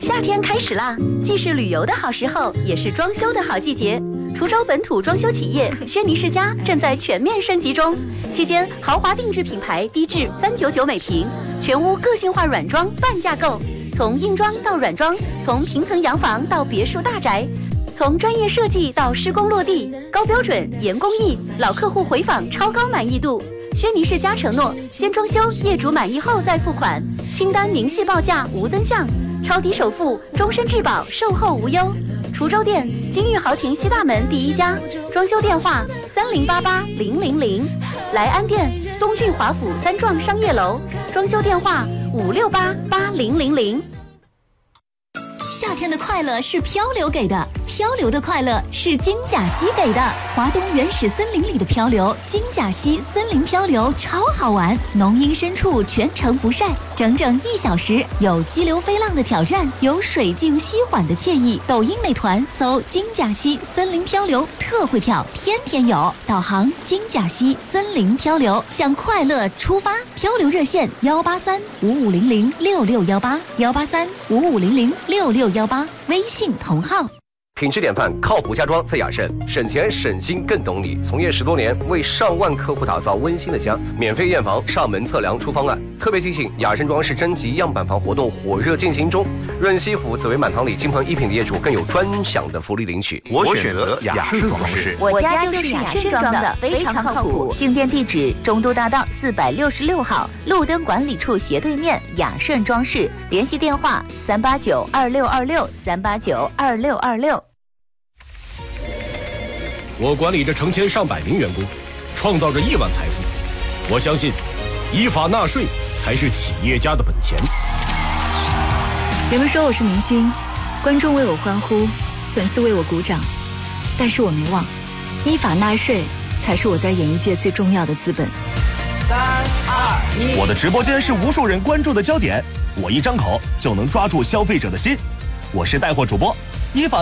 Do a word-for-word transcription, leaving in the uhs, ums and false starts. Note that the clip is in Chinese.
夏天开始啦，既是旅游的好时候，也是装修的好季节。滁州本土装修企业轩尼诗家正在全面升级中，期间豪华定制品牌低至三九九每平，全屋个性化软装半价购，从硬装到软装，从平层洋房到别墅大宅，从专业设计到施工落地，高标准严工艺，老客户回访超高满意度。轩尼诗家承诺，先装修，业主满意后再付款，清单明细报价无增项，超低首付，终身质保，售后无忧。滁州店金玉豪庭西大门第一家，装修电话三零八八零零零。莱安店东郡华府三幢商业楼，装修电话五六八八零零零。 夏天的快乐是漂流给的，漂流的快乐是金甲溪给的。华东原始森林里的漂流，金甲溪森林漂流超好玩，浓荫深处全程不晒，整整一小时，有激流飞浪的挑战，有水静溪缓的惬意。抖音美团搜金甲溪森林漂流特惠票，天天有。导航金甲溪森林漂流，向快乐出发。漂流热线幺八三五五零零六六幺八幺八三五五零零六六幺八，微信同号。 品质典范，靠谱家装在雅盛，省钱省心更懂你。从业十多年，为上万客户打造温馨的家，免费验房、上门测量出方案。特别提醒，雅盛装饰征集样板房活动火热进行中，润西府紫薇满堂里金鹏一品的业主更有专享的福利领取。 我选择雅盛装饰， 我家就是雅盛装的，非常靠谱。进店地址：中都大道四百六十六号，路灯管理处斜对面，雅盛装饰。联系电话：三八九二六二六三八九二六二六。 我管理着成千上百名员工，创造着亿万财富。我相信，依法纳税才是企业家的本钱。 人们说我是明星，观众为我欢呼，粉丝为我鼓掌，但是我没忘，依法纳税才是我在演艺界最重要的资本。 三二一，我的直播间是无数人关注的焦点，我一张口就能抓住消费者的心。我是带货主播，依法